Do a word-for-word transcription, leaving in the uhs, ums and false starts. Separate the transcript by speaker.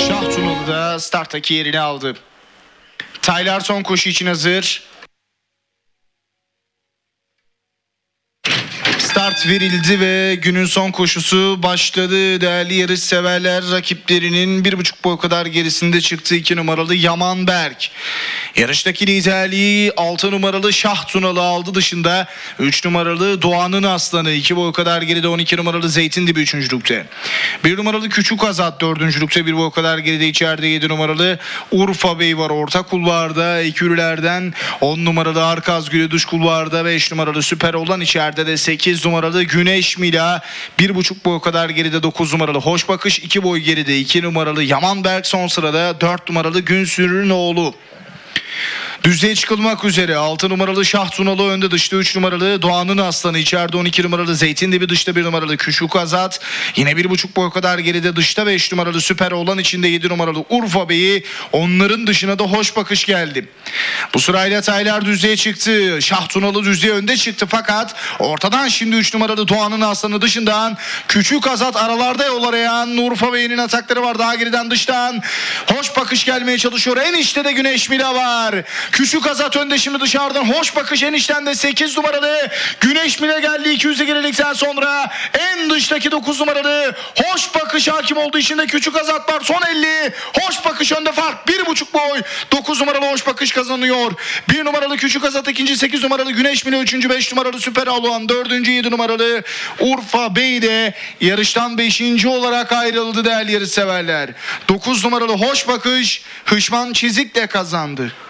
Speaker 1: Şah Tunalı da starttaki yerini aldı. Taylar son koşu için hazır. Start verildi ve günün son koşusu başladı. Değerli yarış severler, rakiplerinin bir buçuk boy kadar gerisinde çıktı iki numaralı Yaman Berk. Yarıştaki liderliği altı numaralı Şah Tunalı aldı, dışında üç numaralı Doğan'ın Aslanı, iki boy kadar geride on iki numaralı Zeytindibi üçüncülükte. bir numaralı Küçük Azat dördüncülükte, bir boy kadar geride içeride yedi numaralı Urfa Bey var orta kulvarda. Ekürülerden on numaralı Arkaz Gülü dış kulvarda, beş numaralı Süper Olan içeride de sekiz numaralı Güneş Mila, bir buçuk boy kadar geride dokuz numaralı Hoş Bakış, iki boy geride iki numaralı Yaman Berk son sırada, dört numaralı Günsür'ün oğlu. Düzlüğe çıkılmak üzere altı numaralı Şah Tunalı önde, dışta üç numaralı Doğan'ın Aslanı, içeride on iki numaralı Zeytindibi, dışta bir numaralı Küçük Azat, yine bir buçuk boy kadar geride dışta beş numaralı Süper Olan, içinde yedi numaralı Urfa Bey'i, onların dışına da Hoş Bakış geldi. Bu sırayla Taylar düzlüğe çıktı. Şah Tunalı düzlüğe önde çıktı fakat ortadan şimdi üç numaralı Doğan'ın Aslanı, dışından Küçük Azat, aralarda yol arayan Urfa Bey'in atakları var. Daha geriden dıştan Hoş Bakış gelmeye çalışıyor. En içte de Güneş Mila var. Küçük Azat önde şimdi dışarıdan. Hoş Bakış enişten de sekiz numaralı Güneş Mila geldi. iki yüze gerilikten sonra en dıştaki dokuz numaralı Hoş Bakış hakim olduğu için de Küçük Azat var. Son elli. Hoş Bakış önde, fark bir buçuk boy. dokuz numaralı Hoş Bakış kazanıyor. bir numaralı Küçük Azat ikinci, sekiz numaralı Güneş Mila üçüncü, beş numaralı Süper Olan dördüncü, yedi numaralı Urfa Bey de yarıştan beşinci olarak ayrıldı değerli yarış severler. dokuz numaralı Hoş Bakış Hışman Çizik'le kazandı.